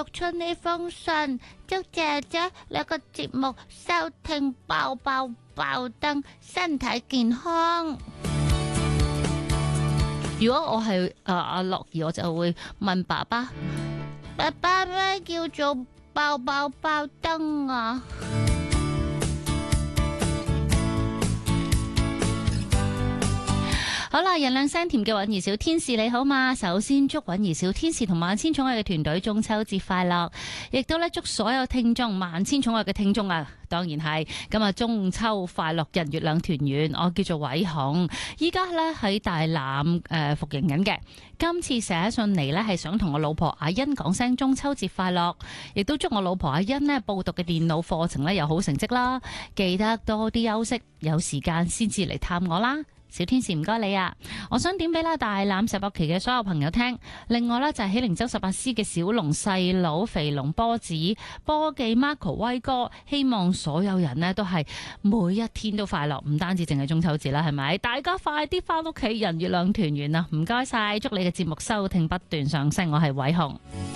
讀出呢封信，祝姐姐你個節目收聽爆爆爆燈，身體健康。如果我係阿樂兒，我就會問爸爸：爸爸，咩叫做爆爆爆燈啊？好啦，人靚聲甜嘅允兒小天使你好嘛？首先祝允兒小天使同萬千寵愛嘅團隊中秋節快樂，亦都咧祝所有聽眾萬千寵愛嘅聽眾啊，當然係今日中秋快樂，人月兩團圓。我叫做偉雄，依家咧喺大欖服刑緊嘅。今次寫信嚟咧係想同我老婆阿欣講聲中秋節快樂，亦都祝我老婆阿欣呢報讀嘅電腦課程咧有好成績啦。記得多啲休息，有時間先至嚟探我啦。小天使唔該你啊！我想點俾啦大欖石博奇嘅所有朋友聽。另外呢，就係喜靈洲18師嘅小龍細佬、肥龍波子、波記 Marco 威哥，希望所有人呢都係每一天都快樂，唔單止淨係中秋節啦，係咪？大家快啲翻屋企，人月兩團圓啊！唔該晒，祝你嘅節目收聽不斷上升。我係偉雄。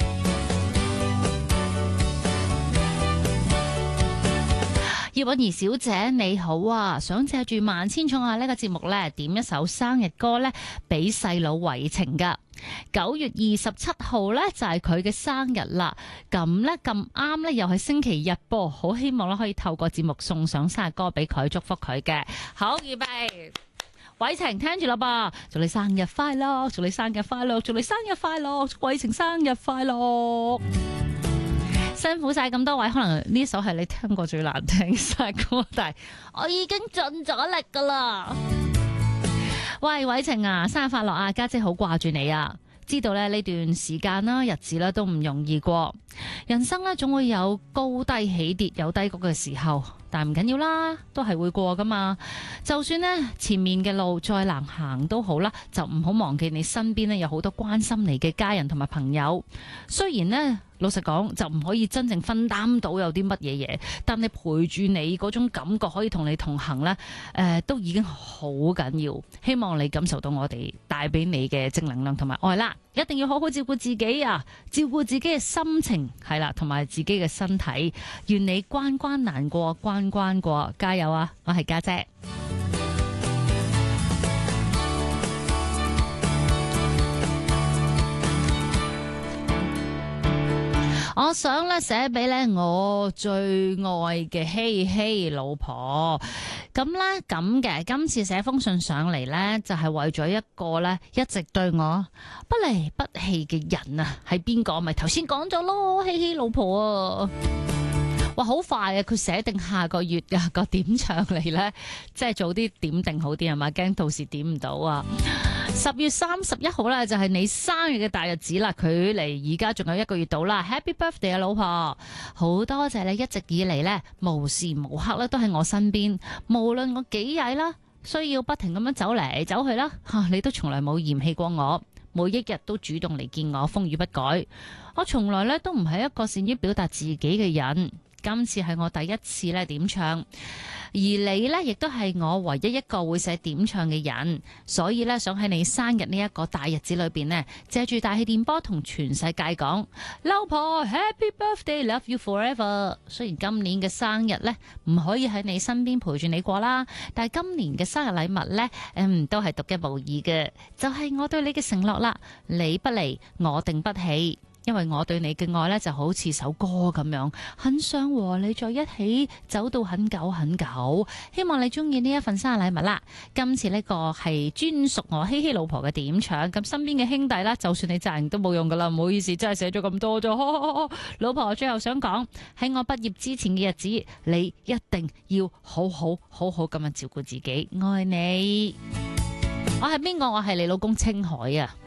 葉韻儀小姐你好啊，想借住萬千寵愛呢個節目呢，點一首生日歌呢俾細佬偉晴噶。9月27號呢，就係佢嘅生日啦，咁呢，咁啱呢，又係星期日噃，好希望呢可以透過節目送上生日歌俾佢，祝福佢嘅。好，預備，偉晴聽住啦噃，祝你生日快樂，祝你生日快樂，祝你生日快樂，祝偉晴生日快樂。辛苦晒咁多位，可能呢首係你聽過最難聽嘅歌，但係我已經盡咗力噶啦。喂，偉晴啊，生日快樂啊！家姐好掛住你啊！知道咧呢段時間啦、日子啦都唔容易過，人生咧總會有高低起跌、有低谷嘅時候，但唔緊要啦，都係會過噶嘛。就算呢前面嘅路再難行都好啦，就唔好忘記你身邊呢有好多關心你嘅家人同埋朋友。雖然呢，老實講就唔可以真正分擔到有啲乜嘢嘢，但你陪住你嗰種感覺可以同你同行呢，都已經好緊要。希望你感受到我哋帶俾你嘅正能量同埋愛啦。一定要好好照顧自己啊，照顧自己嘅心情係啦，同埋自己嘅身體。願你關關難過關關過，加油啊！我係家姐。我想咧寫俾咧我最愛嘅希希老婆，咁咧咁嘅，今次寫封信上嚟咧，就係為咗一個咧一直對我不離不棄嘅人啊，係邊個？咪頭先講咗咯，希希老婆啊！哇，好快啊！佢寫定下個月啊個點唱嚟呢，即係早啲點定好啲係嘛？驚到時點唔到啊！10月31號呢，就係你生日嘅大日子啦，距離而家仲有1個月到啦。Happy birthday 啊，老婆！好多謝你一直以嚟呢，無時無刻咧都喺我身邊，無論我幾曳啦，需要不停咁樣走嚟走去啦，你都從來冇嫌棄過我。每一日都主動嚟見我，風雨不改。我從來咧都唔係一個善於表達自己嘅人。今次係我第一次咧點唱，而你呢亦都係我唯一一個會寫點唱嘅人，所以呢，想喺你生日呢一個大日子裏邊呢，借住大氣電波同全世界講，老婆 Happy Birthday，Love You Forever。雖然今年嘅生日呢唔可以喺你身邊陪住你過啦，但係今年嘅生日禮物呢，都係獨一無二嘅，就係我對你嘅承諾啦，你不離，我定不棄。因為我對你嘅愛呢，就好似首歌咁樣，很想和你在一起走到很久很久。希望你中意呢一份生日禮物啦。今次呢個係專屬我希希老婆嘅點唱，咁身邊嘅兄弟啦，就算你責人都冇用噶啦，唔好意思，真係寫咗咁多咗。老婆最後想講，喺我畢業之前嘅日子，你一定要好好咁樣照顧自己，愛你。我係邊個？我係你老公青海啊。